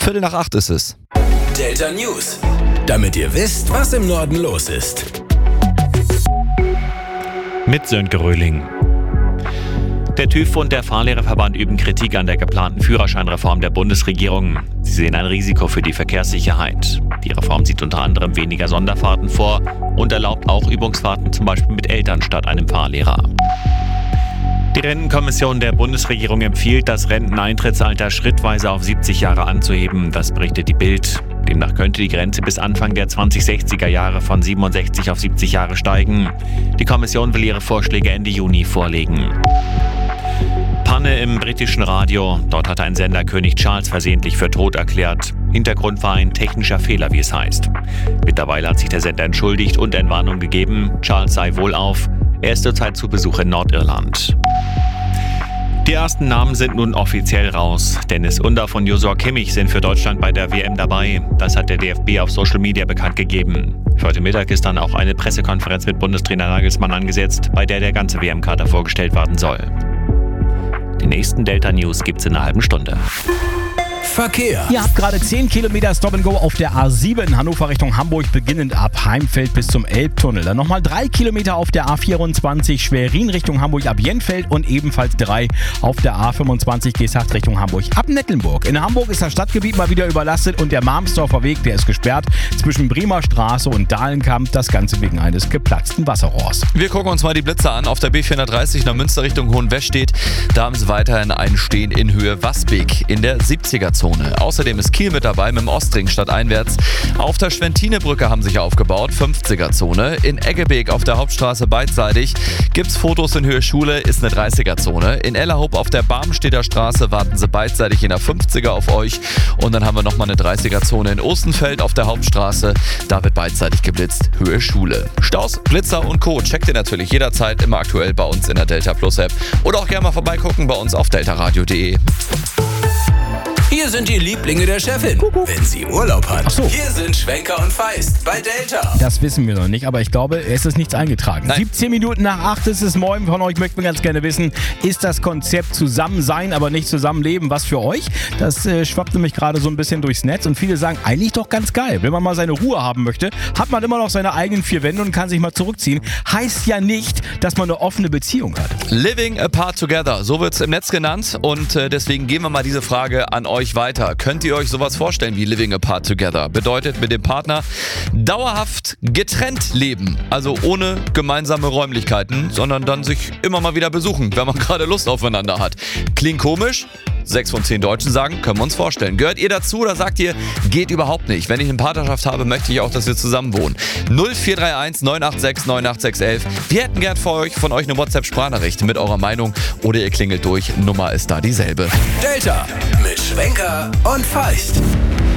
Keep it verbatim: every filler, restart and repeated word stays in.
Viertel nach acht ist es. Delta News, damit ihr wisst, was im Norden los ist. Mit Sönke Röhling. Der TÜV und der Fahrlehrerverband üben Kritik an der geplanten Führerscheinreform der Bundesregierung. Sie sehen ein Risiko für die Verkehrssicherheit. Die Reform sieht unter anderem weniger Sonderfahrten vor und erlaubt auch Übungsfahrten zum Beispiel mit Eltern statt einem Fahrlehrer. Die Rentenkommission der Bundesregierung empfiehlt, das Renteneintrittsalter schrittweise auf siebzig Jahre anzuheben. Das berichtet die Bild. Demnach könnte die Grenze bis Anfang der zwanzigsechziger Jahre von siebenundsechzig auf siebzig Jahre steigen. Die Kommission will ihre Vorschläge Ende Juni vorlegen. Panne im britischen Radio. Dort hatte ein Sender König Charles versehentlich für tot erklärt. Hintergrund war ein technischer Fehler, wie es heißt. Mittlerweile hat sich der Sender entschuldigt und Entwarnung gegeben. Charles sei wohlauf. Er ist zurzeit zu Besuch in Nordirland. Die ersten Namen sind nun offiziell raus. Dennis Undaff und Joshua Kimmich sind für Deutschland bei der W M dabei. Das hat der D F B auf Social Media bekannt gegeben. Für heute Mittag ist dann auch eine Pressekonferenz mit Bundestrainer Nagelsmann angesetzt, bei der der ganze W M-Kader vorgestellt werden soll. Die nächsten Delta News gibt's in einer halben Stunde. Verkehr. Ihr habt gerade zehn Kilometer Stop and Go auf der A sieben in Hannover Richtung Hamburg, beginnend ab Heimfeld bis zum Elbtunnel. Dann nochmal drei Kilometer auf der A vierundzwanzig Schwerin Richtung Hamburg ab Jenfeld und ebenfalls drei auf der A fünfundzwanzig Geesthacht Richtung Hamburg ab Nettelnburg. In Hamburg ist das Stadtgebiet mal wieder überlastet und der Marmsdorfer Weg, der ist gesperrt zwischen Bremer Straße und Dahlenkamp. Das Ganze wegen eines geplatzten Wasserrohrs. Wir gucken uns mal die Blitze an. Auf der B vierhundertdreißig nach Münster Richtung Hohenwestedt. Da haben sie weiterhin einen Stehen in Höhe Wasbeek in der siebziger Zone. Außerdem ist Kiel mit dabei mit dem Ostring stadteinwärts. Auf der Schwentinebrücke haben sich aufgebaut, fünfziger Zone. In Eggebeek auf der Hauptstraße beidseitig gibt's Fotos in Höhe Schule, ist eine dreißiger Zone. In Ellerhoop auf der Barmstedter Straße warten sie beidseitig in der fünfziger auf euch. Und dann haben wir nochmal eine dreißiger Zone in Ostenfeld auf der Hauptstraße. Da wird beidseitig geblitzt, Höhe Schule. Staus, Blitzer und Co. checkt ihr natürlich jederzeit immer aktuell bei uns in der Delta Plus App. Oder auch gerne mal vorbeigucken bei uns auf deltaradio punkt de. Hier sind die Lieblinge der Chefin, Kuckuck. wenn sie Urlaub hat. Ach so. Hier sind Schwenker und Feist bei Delta. Das wissen wir noch nicht, aber ich glaube, es ist nichts eingetragen. Nein. siebzehn Minuten nach acht ist es. Moin von euch möchten wir ganz gerne wissen, ist das Konzept Zusammensein, aber nicht Zusammenleben was für euch? Das äh, schwappt nämlich gerade so ein bisschen durchs Netz und viele sagen, eigentlich doch ganz geil. Wenn man mal seine Ruhe haben möchte, hat man immer noch seine eigenen vier Wände und kann sich mal zurückziehen. Heißt ja nicht, dass man eine offene Beziehung hat. Living apart together, so wird's im Netz genannt und äh, deswegen geben wir mal diese Frage an euch weiter. Könnt ihr euch sowas vorstellen wie Living apart together? Bedeutet mit dem Partner dauerhaft getrennt leben, also ohne gemeinsame Räumlichkeiten, sondern dann sich immer mal wieder besuchen, wenn man gerade Lust aufeinander hat. Klingt komisch? Sechs von zehn Deutschen sagen, können wir uns vorstellen. Gehört ihr dazu oder sagt ihr, geht überhaupt nicht? Wenn ich eine Partnerschaft habe, möchte ich auch, dass wir zusammen wohnen. null vier drei eins neun acht sechs neun acht sechs eins. Wir hätten gern von euch, von euch eine WhatsApp-Sprachnachricht mit eurer Meinung oder ihr klingelt durch. Nummer ist da dieselbe. Delta mit Schwenker und Feist.